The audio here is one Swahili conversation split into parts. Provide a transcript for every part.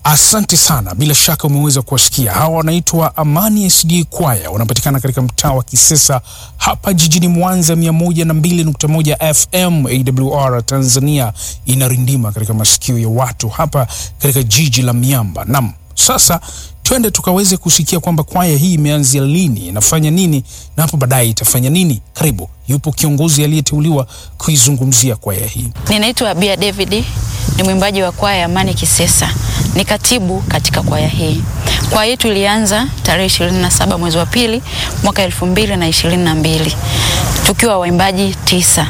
Asante sana. Bila shaka umeweza kuwasikia. Hawa wanaitwa Amani SD Choir. Wanapatikana katika mtaa wa Kisesa hapa jijini Mwanza, 102.1 FM. AWR Tanzania inarindima katika masikio ya watu hapa katika jiji la Miamba. Naam, sasa twende tukaweze kusikia kwamba kwaya hii imeanzia lini, inafanya nini na hapo baadaye itafanya nini. Karibu, yupo kiongozi aliyeteuliwa kuizungumzia kwaya hii. Ninaitwa Bia David, ni mwimbaji wa kwaya Amani Kisesa. Ni katibu katika kwaya hii. Kwaya yetu ilianza tarehe 27 mwezi wa pili mwaka 2022 tukiwa waimbaji 9.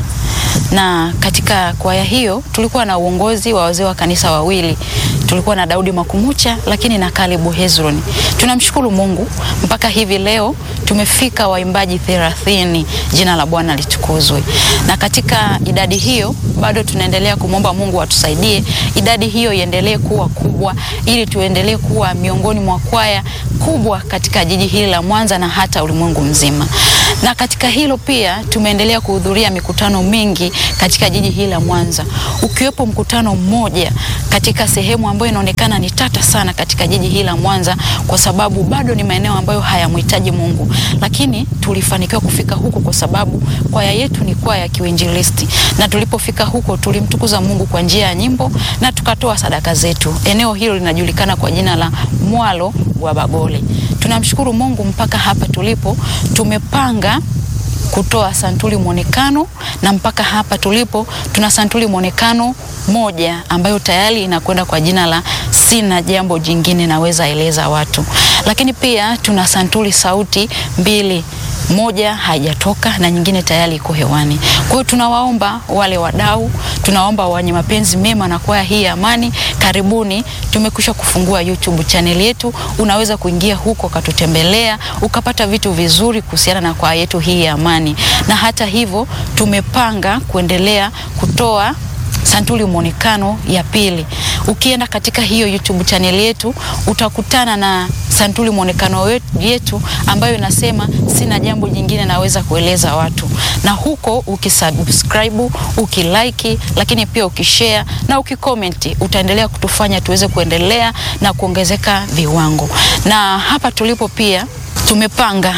Na katika kwaya hiyo tulikuwa na uongozi wa wazee wa kanisa wawili. Tulikuwa na Daudi Makumucha lakini na Kalebu Hezron. Tunamshukuru Mungu mpaka hivi leo tumefika waimbaji 30. Jina la Bwana litukuzwe. Na katika idadi hiyo bado tunaendelea kumwomba Mungu atusaidie idadi hiyo iendelee kuwa kubwa ili tuendelee kuwa miongoni mwa kwaya kubwa katika jiji hili la Mwanza na hata ulimwengu mzima. Na katika hilo pia tumeendelea kuhudhuria mikutano mingi katika jiji hili la Mwanza. Ukiwepo mkutano mmoja katika sehemu ambayo inaonekana ni tata sana katika jiji hili la Mwanza kwa sababu bado ni maeneo ambayo hayamhitaji Mungu. Lakini tulifanikiwa kufika huko kwa sababu kwaya yetu ni kwaya ya kiinjilisti. Na tulipofika huko tulimtukuza Mungu kwa njia ya nyimbo na tukatoa sadaka zetu. Eneo hilo linajulikana kwa jina la Mwalo wa Bagole. Tunamshukuru Mungu mpaka hapa tulipo tumepanga kutoa santuli mwonekano na mpaka hapa tulipo tuna santuli mwonekano moja ambayo tayari inakwenda kwa jina la Sina Jambo Jingine Naweza Eleza Watu. Lakini pia tuna santuli sauti 2. Moja haijatoka na nyingine tayari iko hewani. Kwa hiyo tunawaomba wale wadau, tunaomba wenye mapenzi mema na kwaya hii ya Amani, karibuni. Tumekwisha kufungua YouTube channel yetu. Unaweza kuingia huko katutembelea, ukapata vitu vizuri kuhusiana na kwaya yetu hii ya Amani. Na hata hivyo tumepanga kuendelea kutoa santuli mwonekano ya pili. Ukienda katika hiyo YouTube channel yetu utakutana na santuli mwonekano yetu ambayo inasema Sina Jambo Jingine Naweza Kueleza Watu. Na huko ukisubscribe, ukilike, lakini pia ukishare na ukicomment utaendelea kutufanya tuweze kuendelea na kuongezeka viwango. Na hapa tulipo pia tumepanga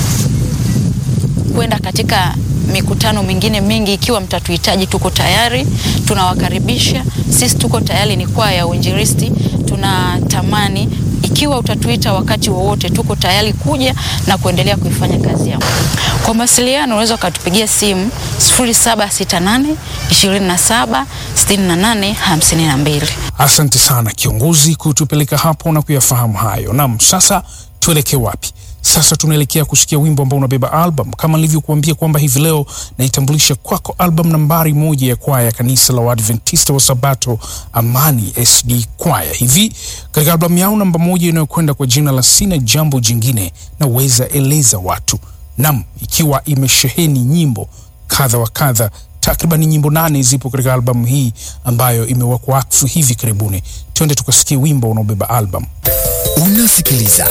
kwenda katika mikutano mingine mingi. Ikiwa mtatuhitaji tuko tayari, tunawakaribisha. Sisi tuko tayari, ni kwaya ya uinjilisti. Tunatamani ikiwa utatuita wakati wowote tuko tayari kuja na kuendelea kuifanya kazi ya Mungu. Kwa mawasiliano unaweza kutupigia simu 0768 27 68 52. Asante sana kiongozi kutupeleka hapo na kuyafahamu hayo. Naam, sasa tuelekee wapi? Sasa tunaelekea kusikia wimbo ambao unabeba album. Kama nilivyokuambia kwamba hivi leo naitambulisha kwako album nambari 1 ya kwaya ya kanisa la Waadventista wa Sabato Amani SD Choir. Hivi katika album yao namba 1 inayokwenda kwa jina la Sina Jambo Jingine Naweza Eleza Watu. Naam, ikiwa imesheheni nyimbo kadha wa kadha, takriban nyimbo 8 zipo katika album hii ambayo imewekwa wakfu hivi karibuni. Twende tukasikie wimbo unaobeba album. Unasikiliza